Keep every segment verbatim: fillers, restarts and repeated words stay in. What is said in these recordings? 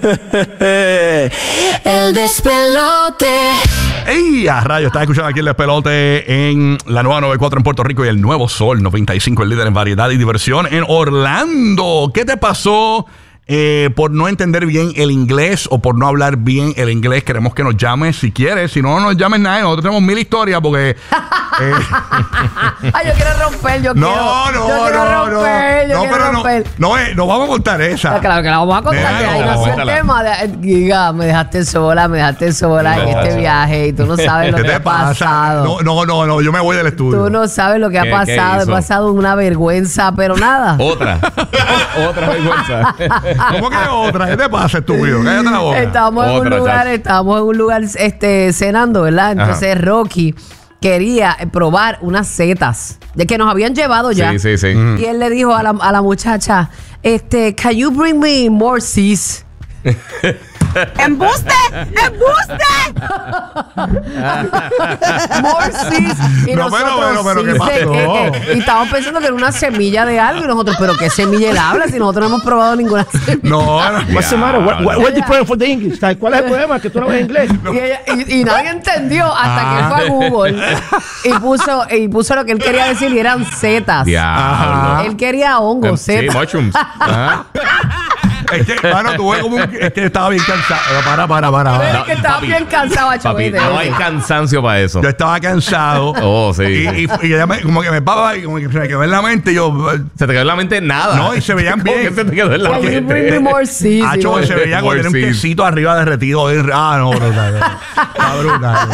El despelote. ¡Ey! A rayo, estás escuchando aquí el despelote en la nueva noventa y cuatro en Puerto Rico y el nuevo Sol noventa y cinco, el líder en variedad y diversión en Orlando. ¿Qué te pasó eh, por no entender bien el inglés o por no hablar bien el inglés? Queremos que nos llames si quieres. Si no, no nos llames nada. Nosotros tenemos mil historias porque... Eh, Ay, yo quiero romper, yo no, quiero. no, yo quiero no, romper, no, yo no, quiero pero romper. no, no, eh, no vamos a contar esa. Ah, claro que la vamos a contar, Deja, que ahí no, nació el cuéntala. tema de, Giga, me dejaste sola, me dejaste sola en este viaje y tú no sabes lo ¿Qué que te ha pasa? pasado. No, no, no, no, yo me voy del estudio. Tú no sabes lo que ha ¿Qué- pasado, qué he hizo? pasado una vergüenza, pero nada. Otra. Otra vergüenza. ¿Cómo que otra? ¿Qué te pasa, estúpido? Cállate la boca. Estábamos en un Otra, lugar, chacho. estábamos en un lugar este, cenando, ¿verdad? Entonces Rocky quería eh, probar unas setas de que nos habían llevado ya. Sí, sí, sí. Y él le dijo a la, a la muchacha, este, can you bring me more seas? ¡Embuste! ¡Embuste! More seas. Y No, pero, nosotros, pero, pero, ¿qué sí, pasó? que- que- y estábamos pensando que era una semilla de algo. Y nosotros, ¿pero qué semilla él habla? Si nosotros no hemos probado ninguna semilla. No, no. What's the matter? What, what, what's the problem for the English? Like, ¿cuál es el problema? Que tú no hablas inglés. Y, ella- y- y nadie entendió hasta Ah. que fue a Google y puso, y puso lo que él quería decir y eran setas. Diablo. Él quería hongos, Sí, setas. mushrooms. Ajá. Es que, mano, tuve como un... Es que estaba bien cansado. Para, para, para. Pero para. es que estaba papi, bien cansado, Papi, chovete. no hay cansancio para eso. Yo estaba cansado. Oh, sí. Y, y, y ella me, como que me pava y como que se me quedó en la mente. Y yo, Se te quedó en la mente nada. no, y se veían ¿Cómo bien. que se te quedó en la Can you bring me mente? more seas? Hacho, Y se yo, veía como More tiene un seas. quesito arriba derretido. Ah, no, brutal. Está brutal.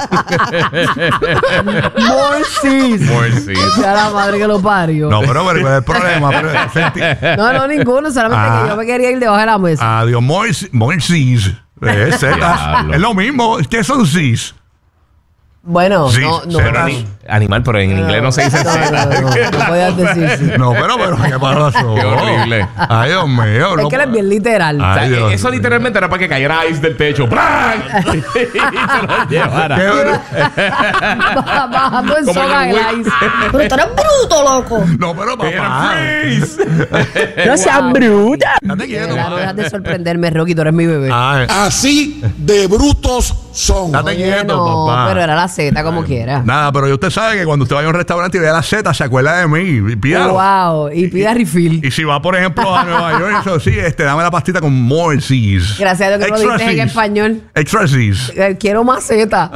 More seas. More seas. Ya la madre que lo parió. No, pero, pero ¿cuál es el problema? Pero, sentí- No, no, ninguno. Solamente Ah. que yo me quería ir debajo de la mesa. Adiós, more, more seas. Es setas. Diablo. Es lo mismo. ¿Qué son seas? Bueno, Sí, no, no. setas. no. Animal, pero en inglés no se dice No, seta. no, no, no podías decir sí. No, pero, pero, ¿qué pasó? Qué horrible. Ay, Dios mío. Es no que él es bien literal. Ay, O sea, Dios eso mío. literalmente era para que cayera ice del techo. ¡Bran! Y se lo llevara. Qué bru- Bajando en Como soga en el el ice. Pero tú eres bruto, loco. No, pero Era papá. freeze. No seas bruta. Date quieto, Ya, no papá. dejas de sorprenderme, Rocky, tú eres mi bebé. Ay, Así de brutos son. date Oye, quieto, no, papá. pero era la Z como quiera. Nada, pero usted sabe que cuando usted vaya a un restaurante y vea la seta, se acuerda de mí. Y pida. Wow, y pida refill. Y si va, por ejemplo, a Nueva York, eso sí, este, dame la pastita con more seas. Gracias a Dios que lo Extra dijiste en seas. español. Extra seas. Eh, Quiero más Z.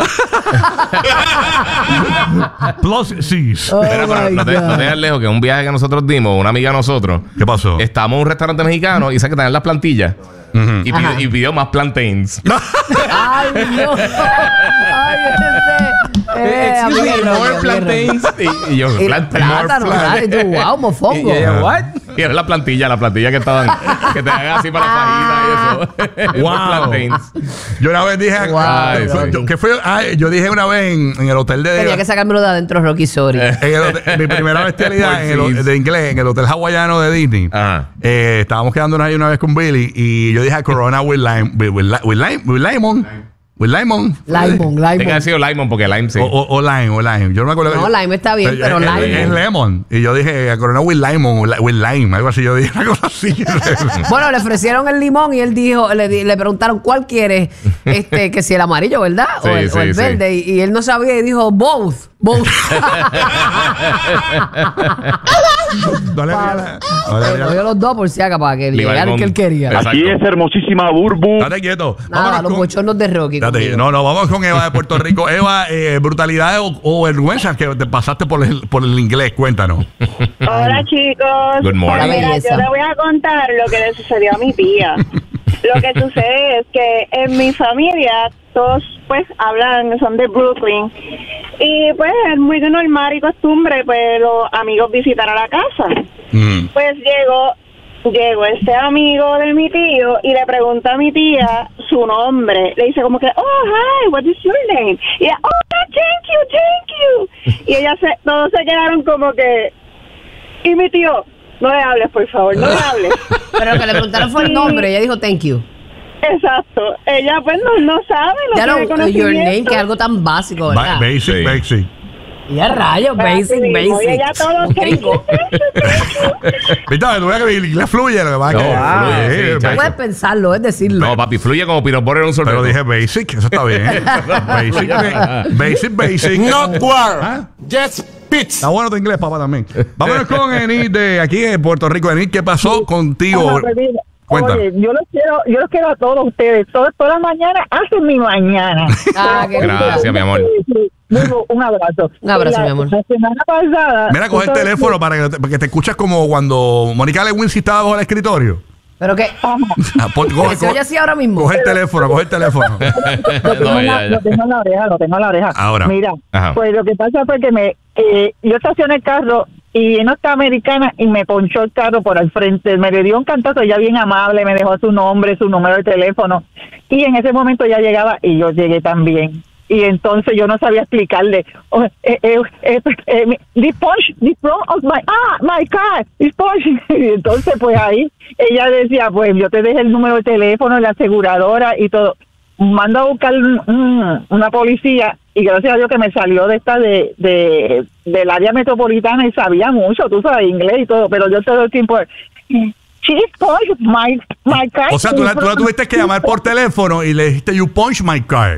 Plus seas. Oh Mira, pero my no te, no te God. vayas lejos, que un viaje que nosotros dimos, una amiga de nosotros, ¿Qué pasó? estábamos en un restaurante mexicano y sabes que tenían las plantillas. Y, Ajá. pidió, y pidió más plantains. Ay, Dios. Ay, este. Eh, Excuse me, amigo, more amigo, plantains. Y, y yo, Y plant- plátano, more ¿verdad? Y tú, wow, Y, mofongo. y ella, what? Y era la plantilla, la plantilla que estaban, que te hagan así para la fajita y eso. Wow. More plantains. Yo una vez dije. Wow, Ay, Rocky. yo- ¿qué fue? Ay, yo dije una vez en, en el hotel de. Tenía que sacármelo de adentro, Rocky, sorry. En el hotel- mi primera bestialidad en el, Por de inglés en el hotel hawaiano de Disney. Ajá. Eh, estábamos quedándonos ahí una vez con Billy y yo dije Corona with lime, with, with, li- with lime, with lemon, with lemon. Limon, Tenga que limon. haber sido Limon, porque Lime sí. O, o, o lime, o lime. Yo no me acuerdo. No, lime está bien, pero es, lime. Es lemon. Y yo dije Corona with lemon, with, li- with lime, algo así. Yo dije una cosa así. Bueno, le ofrecieron el limón y él dijo, le, di- le preguntaron cuál quiere, este, que si el amarillo, ¿verdad? Sí, o el, sí, o el sí. verde. Y, y él no sabía y dijo, both, both. no le digas- no le digas- Cogió los dos por si acaso para que le Limón. llegara el que él quería. Exacto. Aquí es hermosísima Burbu. Date quieto. Nada, Vámonos los con- bochornos de Rocky. Date- conmigo. no, no, vamos con Eva de Puerto Rico. Eva, eh, brutalidades o, o vergüenzas que te pasaste por el, por el inglés. Cuéntanos. Hola chicos. Good morning. Pues mira, Belleza. yo le voy a contar lo que le sucedió a mi tía. Lo que sucede es que en mi familia todos pues hablan, son de Brooklyn y pues es muy normal y costumbre pues los amigos visitar a la casa. Mm. Pues llegó llegó este amigo de mi tío y le pregunta a mi tía su nombre. Le dice como que, oh, hi, what is your name? Y ella, oh, thank you, thank you. Y ella se, todos se quedaron como que, y mi tío, no le hables, por favor, no le hables. Pero lo que le preguntaron fue el nombre. Ella dijo, thank you. Exacto. Ella pues no, no sabe, no Ya tiene no, your conocimiento. name, que es algo tan básico, Ba- ¿verdad? Basic, Sí. basic. Y a rayos, basic, Oye, basic. ya todos Gringo. Viste, tú ves que el inglés fluye, lo que pasa es No, que- fluye, sí, eh, No chacho. puedes pensarlo, es decirlo. No, papi, fluye como peanut butter en un sorbeto. Pero dije basic, eso está bien. basic, ba- basic, basic. Not war. ¿Ah? Just pits. Está bueno tu inglés, papá, también. Vámonos con Enid de aquí de Puerto Rico. Enid, ¿qué pasó contigo? Ajá, pues mira, Cuéntame. Oye, yo los quiero, yo los quiero a todos ustedes. Todas, todas las mañanas hacen mi mañana. Ah, qué Gracias, mi amor. Luego, un abrazo. Un abrazo, la, mi amor. La semana pasada. Mira, coge el ustedes- teléfono para que te, para que te escuches como cuando Mónica Lewinsky estaba bajo el escritorio. Pero que Ah, pon- coge, que se oye coge- así ahora mismo. coge el teléfono, coge el teléfono. Lo tengo, No, en ya, la, ya. lo tengo en la oreja, lo tengo en la oreja. Ahora. Mira, Ajá. pues lo que pasa fue que me eh, yo estacioné el carro y no está americana y me ponchó el carro por al frente. Me le dio un cantazo, ella bien amable, me dejó su nombre, su número de teléfono. Y en ese momento ya llegaba y yo llegué también. Y entonces yo no sabía explicarle. Oh, eh, eh, eh, eh, mi- the punch, the front of my, ah, my car, this punch. Y entonces pues ahí ella decía, pues yo te dejé el número de teléfono, la aseguradora y todo. Mando a buscar mm, una policía y gracias a Dios que me salió de esta de, de del área metropolitana y sabía mucho, tú sabes inglés y todo, pero yo todo el tiempo she punched my my car. O sea, tú la, tú la tuviste que llamar por teléfono y le dijiste, you punch my car.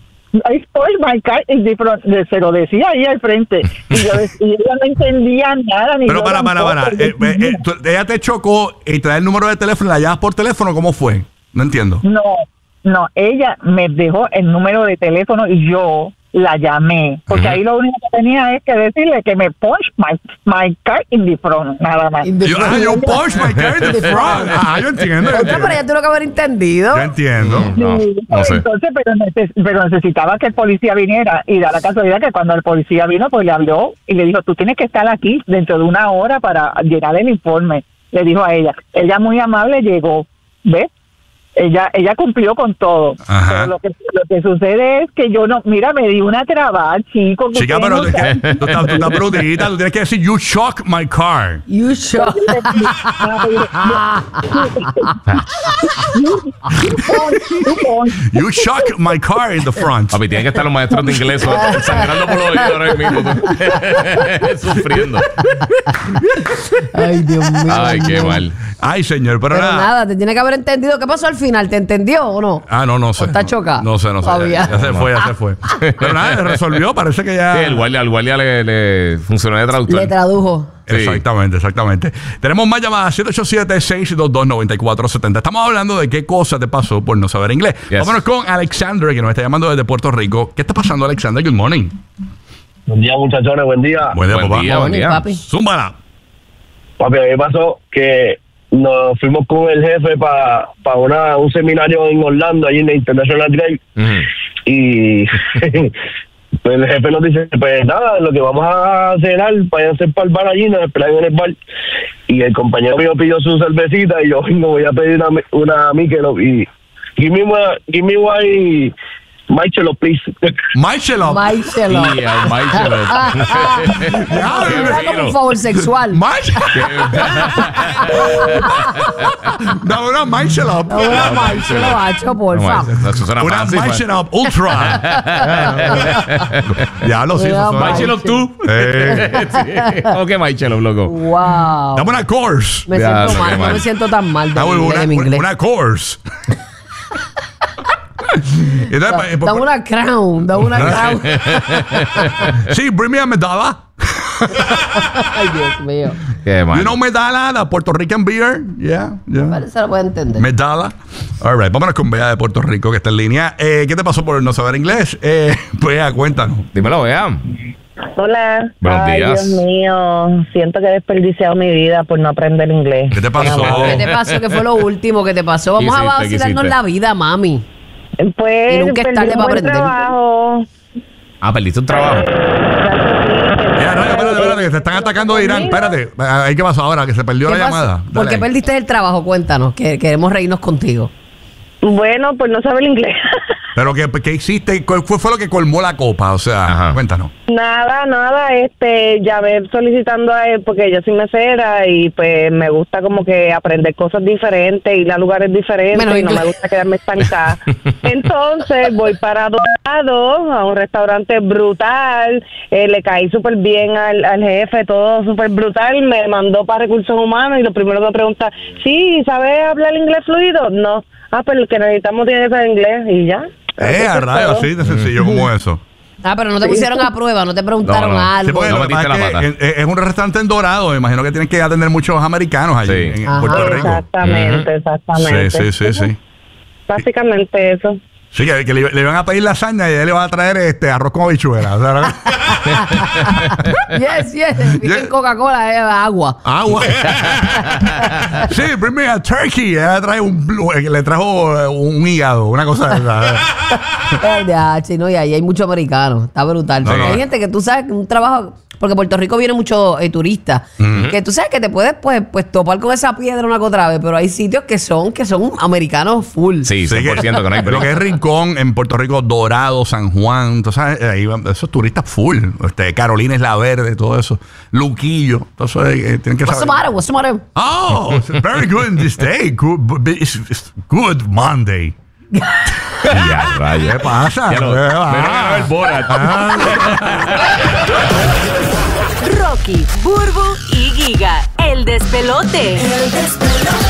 I punched my car in the front. Se lo decía ahí al frente y, yo, y ella no entendía nada ni Pero yo para, para, para. tampoco. Eh, eh, eh, tú- ella te chocó y te da el número de teléfono y la llamas por teléfono. ¿Cómo fue? No entiendo. No, no, ella me dejó el número de teléfono y yo la llamé, porque ahí lo único que tenía es que decirle que me punch my, my car in the front, nada más. In the Yo, ah, front. you punch my car in the front. Ah, yo entiendo. Yo Otra, pero entiendo. ya tuvo que haber entendido. Yo entiendo. No, Sí, no sé. Entonces, pero, neces- pero necesitaba que el policía viniera y da la casualidad que cuando el policía vino, pues le habló y le dijo, tú tienes que estar aquí dentro de una hora para llenar el informe. Le dijo a ella. Ella muy amable llegó, ¿ves? Ella ella cumplió con todo. Ajá. Pero lo que, lo que sucede es que yo no, mira, me di una traba, chico. que Chica, ustedes pero no tú, saben. tú estás, tú estás brutita. Tú tienes que decir, you shock my car. You shot. You shock my car in the front. Papi, tienen que estar los maestros de inglés sangrando por los oídos ahora mismo. Sufriendo. Ay, Dios mío. Ay, qué no. mal. Ay, señor, pero, Pero nada. nada, te tiene que haber entendido. ¿Qué pasó al final? ¿Te entendió o no? Ah, no, no sé. ¿O está chocada? No sé, no sé. Todavía. Ya se fue, ya se fue. Pero nada, se resolvió. Parece que ya. Sí, el guardia, al guardia le, le funcionó de traductor. Le tradujo. Sí. Exactamente, exactamente. Tenemos más llamadas, siete ocho siete, seis dos dos, nueve cuatro siete cero. Estamos hablando de qué cosa te pasó por no saber inglés. Yes. Vámonos con Alexander, que nos está llamando desde Puerto Rico. ¿Qué está pasando, Alexander? Good morning. Buen día, muchachones, buen día. Buen día, Buen papá. día, buen Morning, día. papi. Zúmbala. Papi, a mí me pasó que nos fuimos con el jefe para pa una un seminario en Orlando, allí en el International Drive, Ujú. y pues el jefe nos dice, pues nada, lo que vamos a cenar, váyanse para el bar allí, nos esperan en el bar, y el compañero mío pidió su cervecita, y yo vengo, voy a pedir una, una Michelob, y give me, one- give me one Michelob, please. Michelob. Michelo. Yeah, Michelo. Era como un favor sexual. Dame una Michelob. No, una Michelo, macho, porfa. Eso suena Una fácil, man. Michelob Ultra. Ya lo sé. Una eso suena- Michelob tú. Eh, Sí. ¿Cómo que Michelob, loco? Wow. Dame una course. Me Ya, siento lo mal, que no mal. me siento tan mal de, Dame de una, mi inglés. una course. Entonces, Da- eh, Dame una crown, dame una crown. sí, bring me a medalla. Ay, Dios mío. Qué mal. You know medalla, la Puerto Rican beer. Yeah, yeah. Vale, se lo puede entender. Medalla. All right, vámonos con Bea de Puerto Rico, que está en línea. Eh, ¿Qué te pasó por no saber inglés? Eh, Bea, cuéntanos. Dímelo, vean. Hola. Buenos Ay, días. Dios mío, siento que he desperdiciado mi vida por no aprender inglés. ¿Qué te pasó? ¿Qué te pasó? ¿Qué fue lo último que te pasó? Vamos ¿Qué a hiciste? ¿Qué vacilarnos hiciste? la vida, mami. Pues Y nunca es perdí tarde un para buen aprender. trabajo. Ah, perdiste un trabajo. Mira, no, espérate, espérate, que te están atacando de Irán. Espérate, ahí qué pasó ahora, que se perdió ¿Qué la pasó? llamada. ¿Por Dale qué ahí. perdiste el trabajo? Cuéntanos, que queremos reírnos contigo. Bueno, pues no sabe el inglés. Pero ¿qué, qué hiciste? ¿Cuál fue, fue lo que colmó la copa? O sea, ajá, cuéntanos. Nada, nada, este, llamé solicitando a él porque yo soy mesera y pues me gusta como que aprender cosas diferentes, ir a lugares diferentes bueno, y no me gusta quedarme estancada. Entonces voy para Dorado, a un restaurante brutal, eh, le caí súper bien al, al jefe, todo súper brutal, me mandó para recursos humanos y lo primero que me pregunta, sí, ¿sabes hablar inglés fluido? No. Ah, pero el que necesitamos tiene que saber inglés y ya. Eh, a rayos, así de sencillo como eso. Ah, pero no te pusieron a prueba, no te preguntaron no, no. algo. Sí, no metiste la pata. Es, es un restaurante en Dorado, me imagino que tienen que atender muchos americanos allí sí. en, en Puerto Rico. Exactamente, exactamente. Sí, sí, sí, sí. Básicamente eso. Sí, que, que le, le van a pedir lasaña y él le va a traer este arroz con habichuela. O sea, yes, yes. yes. Coca-Cola es agua. Agua. Sí, bring me a turkey. Ella trae un, le trajo un hígado, una cosa de esa. No, y ahí hay muchos americanos. Está brutal. No, no, hay gente que tú sabes que un trabajo. Porque Puerto Rico viene mucho eh, turistas. Uh-huh. Que tú sabes que te puedes pues, pues topar con esa piedra una que otra vez. Pero hay sitios que son que son americanos full. Sí, cien por ciento que no hay. Lo que es Rincón, en Puerto Rico, Dorado, San Juan. Tú sabes, ahí van, esos turistas full. Este, Carolina es la Verde, todo eso. Luquillo. Entonces, eh, tienen que What's saber. the matter? What's the matter? Oh, it's very good in this day. Good, it's, it's good Monday. Ya, rayo. ¿Qué pasa? Ya lo, ¿Qué va? El Borat. Rocky, Burbu y Giga, el despelote. El despelote.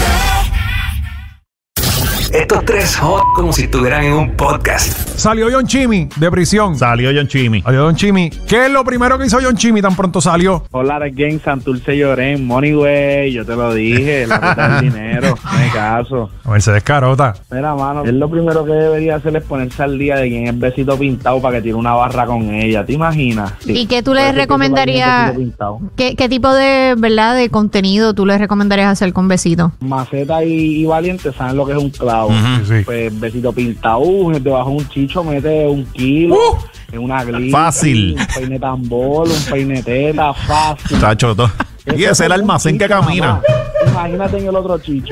Estos tres joden como si estuvieran en un podcast. Salió John Chimmy de prisión. Salió John Chimmy. Salió John Chimmy. ¿Qué es lo primero que hizo John Chimmy tan pronto salió? Hola, again, Santurce Llorén, Money Way, yo te lo dije, la puta del dinero, no hay caso. Mercedes Carota. Mira, mano, él lo primero que debería hacer es ponerse al día de quién es Besito Pintado para que tire una barra con ella, ¿te imaginas? Sí. ¿Y qué tú le recomendarías? ¿Qué, ¿Qué tipo de, verdad, de contenido tú le recomendarías hacer con Besito? Maceta y, y Valiente saben lo que es un clavo. Uh-huh, sí. Pues Besito Pintado, debajo de un chicho mete un kilo, uh, en una glitch, fácil. Un peine tambor, un peine teta, fácil. Chacho, todo. Y ese es el almacén que camina. Mamá. Imagínate en el otro chicho.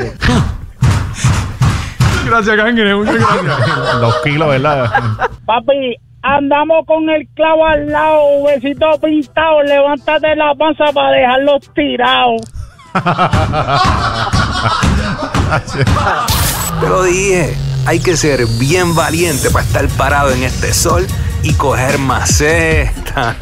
Gracias, Cangre, muchas gracias. Dos kilos, ¿verdad? Papi, andamos con el clavo al lado, Besito Pintado, levántate la panza para dejarlos tirados. Te lo dije, hay que ser bien valiente para estar parado en este sol y coger maceta.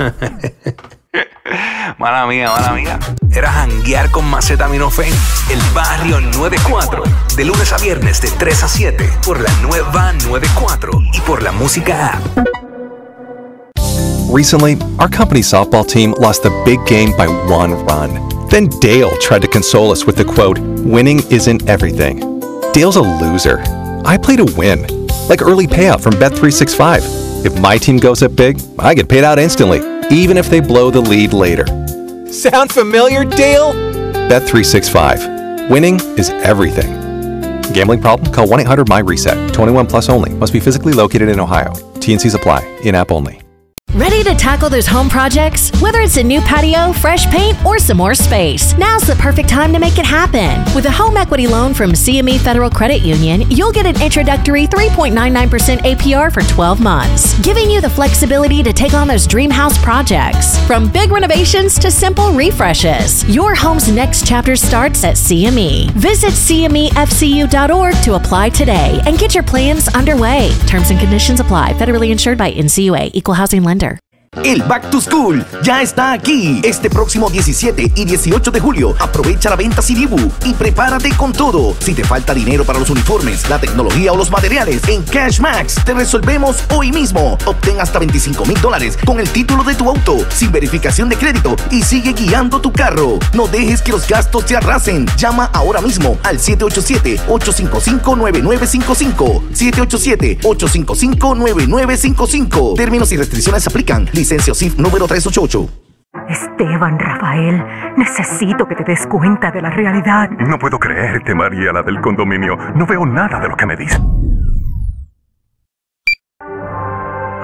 Mala mía, mala mía. Era janguear con Macetaminofen, el barrio noventa y cuatro. De lunes a viernes de tres a siete por la nueva noventa y cuatro y por la música app. Recently, our company softball team lost the big game by one run. Then Dale tried to console us with the quote, "Winning isn't everything." Dale's a loser. I play to win. Like early payout from Bet three sixty-five. If my team goes up big, I get paid out instantly, even if they blow the lead later. Sound familiar, Dale? Bet three sixty-five. Winning is everything. Gambling problem? Call one eight hundred M Y reset. twenty-one plus only. Must be physically located in Ohio. T and Cs apply. In-app only. Ready to tackle those home projects? Whether it's a new patio, fresh paint, or some more space, now's the perfect time to make it happen. With a home equity loan from C M E Federal Credit Union, you'll get an introductory three point nine nine percent A P R for twelve months, giving you the flexibility to take on those dream house projects. From big renovations to simple refreshes, your home's next chapter starts at C M E. Visit C M E F C U dot org to apply today and get your plans underway. Terms and conditions apply. Federally insured by N C U A. Equal Housing Lender. El Back to School ya está aquí. Este próximo diecisiete y dieciocho de julio, aprovecha la venta Siribu y prepárate con todo. Si te falta dinero para los uniformes, la tecnología o los materiales, en Cash Max te resolvemos hoy mismo. Obtén hasta veinticinco mil dólares con el título de tu auto, sin verificación de crédito, y sigue guiando tu carro. No dejes que los gastos te arrasen. Llama ahora mismo al siete ocho siete, ocho cinco cinco, nueve nueve cinco cinco. siete ocho siete, ocho cinco cinco, nueve nueve cinco cinco. Términos y restricciones aplican. Licencia O S I F número trescientos ochenta y ocho. Esteban, Rafael, necesito que te des cuenta de la realidad. No puedo creerte, María, la del condominio. No veo nada de lo que me dices.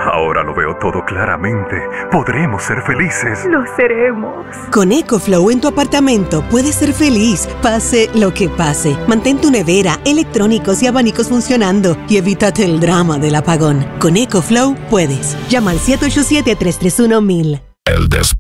Ahora lo veo todo claramente. Podremos ser felices. Lo seremos. Con EcoFlow en tu apartamento puedes ser feliz, pase lo que pase. Mantén tu nevera, electrónicos y abanicos funcionando y evítate el drama del apagón. Con EcoFlow puedes. Llama al siete ocho siete, tres tres uno, mil. El des